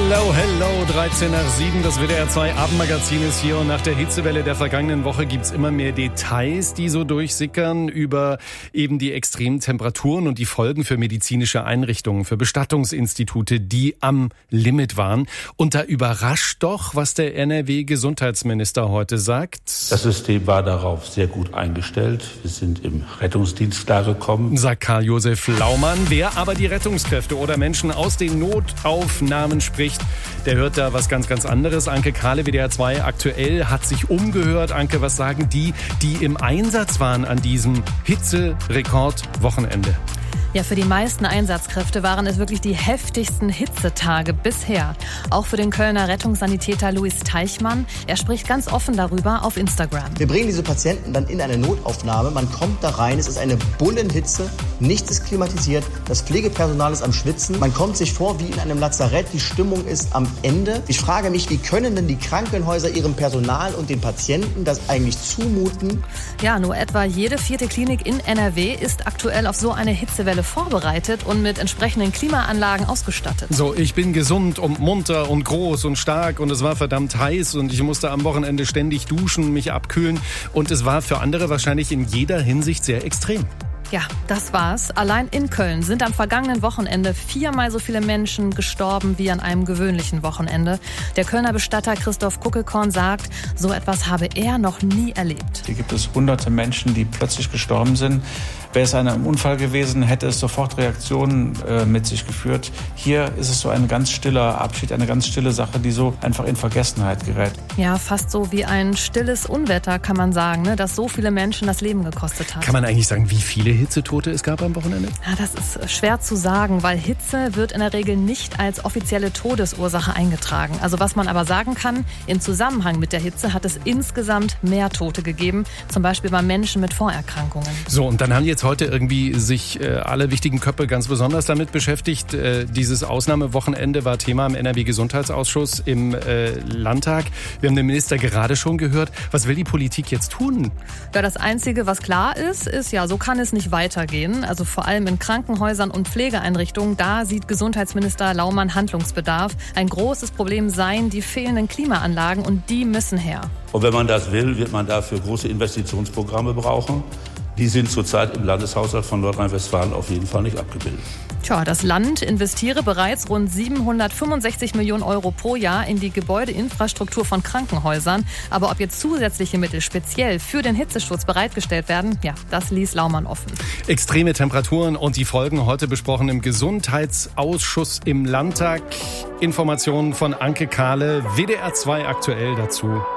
Hello, 13 nach 7, das WDR 2 Abendmagazin ist hier und nach der Hitzewelle der vergangenen Woche gibt's immer mehr Details, die so durchsickern über eben die extremen Temperaturen und die Folgen für medizinische Einrichtungen, für Bestattungsinstitute, die am Limit waren. Und da überrascht doch, was der NRW-Gesundheitsminister heute sagt. Das System war darauf sehr gut eingestellt. Wir sind im Rettungsdienst klargekommen, sagt Karl-Josef Laumann. Wer aber die Rettungskräfte oder Menschen aus den Notaufnahmen spricht, der hört da was ganz anderes. Anke Kahle, WDR 2 aktuell, hat sich umgehört. Anke, was sagen die im Einsatz waren an diesem Hitzerekordwochenende? Ja, für die meisten Einsatzkräfte waren es wirklich die heftigsten Hitzetage bisher. Auch für den Kölner Rettungssanitäter Luis Teichmann. Er spricht ganz offen darüber auf Instagram. Wir bringen diese Patienten dann in eine Notaufnahme. Man kommt da rein, es ist eine Bullenhitze, nichts ist klimatisiert, das Pflegepersonal ist am Schwitzen. Man kommt sich vor wie in einem Lazarett, die Stimmung ist am Ende. Ich frage mich, wie können denn die Krankenhäuser ihrem Personal und den Patienten das eigentlich zumuten? Ja, nur etwa jede 4. Klinik in NRW ist aktuell auf so eine Hitzewelle vorbereitet und mit entsprechenden Klimaanlagen ausgestattet. So, ich bin gesund und munter und groß und stark und es war verdammt heiß und ich musste am Wochenende ständig duschen, mich abkühlen und es war für andere wahrscheinlich in jeder Hinsicht sehr extrem. Ja, das war's. Allein in Köln sind am vergangenen Wochenende 4-mal so viele Menschen gestorben wie an einem gewöhnlichen Wochenende. Der Kölner Bestatter Christoph Kuckelkorn sagt, so etwas habe er noch nie erlebt. Hier gibt es hunderte Menschen, die plötzlich gestorben sind. Wäre es ein Unfall gewesen, hätte es sofort Reaktionen mit sich geführt. Hier ist es so ein ganz stiller Abschied, eine ganz stille Sache, die so einfach in Vergessenheit gerät. Ja, fast so wie ein stilles Unwetter, kann man sagen, ne, das so viele Menschen das Leben gekostet hat. Kann man eigentlich sagen, wie viele Hitzetote es gab am Wochenende? Ja, das ist schwer zu sagen, weil Hitze wird in der Regel nicht als offizielle Todesursache eingetragen. Also was man aber sagen kann, im Zusammenhang mit der Hitze hat es insgesamt mehr Tote gegeben, zum Beispiel bei Menschen mit Vorerkrankungen. So, und dann haben jetzt heute irgendwie sich alle wichtigen Köpfe ganz besonders damit beschäftigt. Dieses Ausnahmewochenende war Thema im NRW-Gesundheitsausschuss im Landtag. Wir haben den Minister gerade schon gehört. Was will die Politik jetzt tun? Ja, das Einzige, was klar ist, ja, so kann es nicht weitergehen. Also vor allem in Krankenhäusern und Pflegeeinrichtungen, da sieht Gesundheitsminister Laumann Handlungsbedarf. Ein großes Problem seien die fehlenden Klimaanlagen und die müssen her. Und wenn man das will, wird man dafür große Investitionsprogramme brauchen. Die sind zurzeit im Landeshaushalt von Nordrhein-Westfalen auf jeden Fall nicht abgebildet. Tja, das Land investiere bereits rund 765 Millionen Euro pro Jahr in die Gebäudeinfrastruktur von Krankenhäusern. Aber ob jetzt zusätzliche Mittel speziell für den Hitzeschutz bereitgestellt werden, ja, das ließ Laumann offen. Extreme Temperaturen und die Folgen heute besprochen im Gesundheitsausschuss im Landtag. Informationen von Anke Kahle, WDR 2 aktuell dazu.